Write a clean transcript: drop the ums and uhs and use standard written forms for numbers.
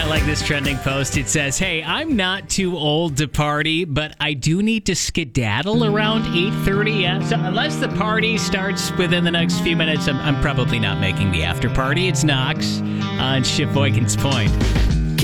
I like this trending post. It says, hey, I'm not too old to party, but I do need to skedaddle around 8:30. Yeah? So unless the party starts within the next few minutes, I'm probably not making the after party. It's Knox on Sheboygan's Point.